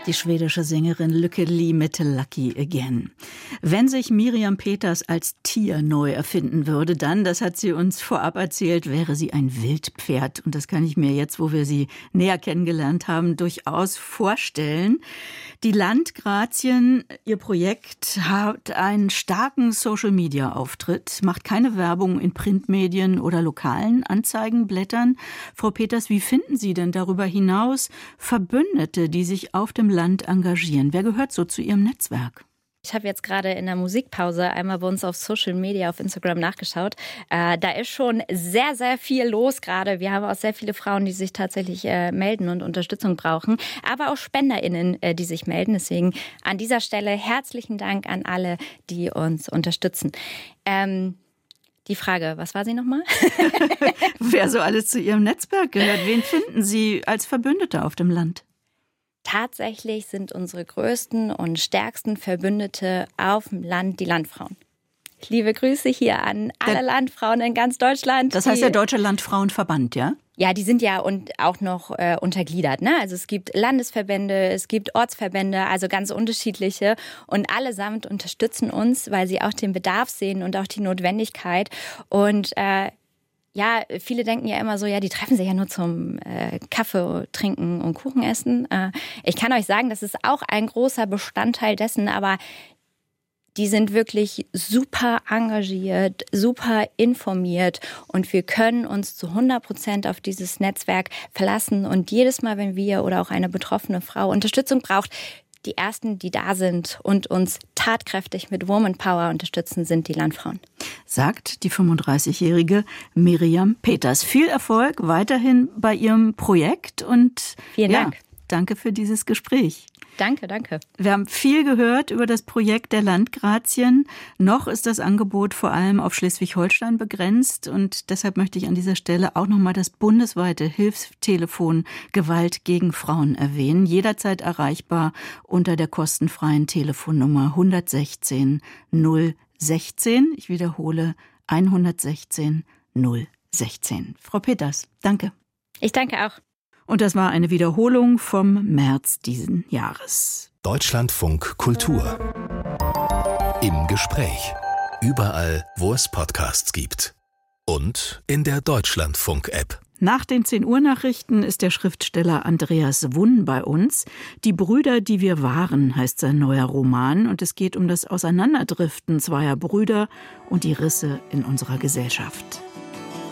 Die schwedische Sängerin Lykke Li mit Lucky Again. Wenn sich Miriam Peters als Tier neu erfinden würde, dann, das hat sie uns vorab erzählt, wäre sie ein Wildpferd. Und das kann ich mir jetzt, wo wir sie näher kennengelernt haben, durchaus vorstellen. Die Landgrazien, ihr Projekt, hat einen starken Social-Media-Auftritt, macht keine Werbung in Printmedien oder lokalen Anzeigenblättern. Frau Peters, wie finden Sie denn darüber hinaus Verbündete, die sich auf dem Land engagieren? Wer gehört so zu Ihrem Netzwerk? Ich habe jetzt gerade in der Musikpause einmal bei uns auf Social Media, auf Instagram nachgeschaut. Da ist schon sehr, sehr viel los gerade. Wir haben auch sehr viele Frauen, die sich tatsächlich melden und Unterstützung brauchen. Aber auch SpenderInnen, die sich melden. Deswegen an dieser Stelle herzlichen Dank an alle, die uns unterstützen. Die Frage, was war sie nochmal? Wer so alles zu Ihrem Netzwerk gehört? Wen finden Sie als Verbündete auf dem Land? Tatsächlich sind unsere größten und stärksten Verbündete auf dem Land die Landfrauen. Liebe Grüße hier an alle Landfrauen in ganz Deutschland. Das heißt der Deutsche Landfrauenverband, ja? Ja, die sind ja und auch noch untergliedert, ne? Also es gibt Landesverbände, es gibt Ortsverbände, also ganz unterschiedliche. Und allesamt unterstützen uns, weil sie auch den Bedarf sehen und auch die Notwendigkeit. Und ja, viele denken ja immer so, ja, die treffen sich ja nur zum Kaffee trinken und Kuchen essen. Ich kann euch sagen, das ist auch ein großer Bestandteil dessen, aber die sind wirklich super engagiert, super informiert und wir können uns zu 100% auf dieses Netzwerk verlassen. Und jedes Mal, wenn wir oder auch eine betroffene Frau Unterstützung braucht, die Ersten, die da sind und uns tatkräftig mit Woman Power unterstützen, sind die Landfrauen. Sagt die 35-jährige Miriam Peters. Viel Erfolg weiterhin bei Ihrem Projekt und vielen Dank. Danke für dieses Gespräch. Danke. Wir haben viel gehört über das Projekt der Landgrazien. Noch ist das Angebot vor allem auf Schleswig-Holstein begrenzt. Und deshalb möchte ich an dieser Stelle auch nochmal das bundesweite Hilfstelefon Gewalt gegen Frauen erwähnen. Jederzeit erreichbar unter der kostenfreien Telefonnummer 116 016. Ich wiederhole 116 016. Frau Peters, danke. Ich danke auch. Und das war eine Wiederholung vom März diesen Jahres. Deutschlandfunk Kultur. Im Gespräch. Überall, wo es Podcasts gibt. Und in der Deutschlandfunk-App. Nach den 10-Uhr-Nachrichten ist der Schriftsteller Andreas Wunn bei uns. Die Brüder, die wir waren, heißt sein neuer Roman. Und es geht um das Auseinanderdriften zweier Brüder und die Risse in unserer Gesellschaft.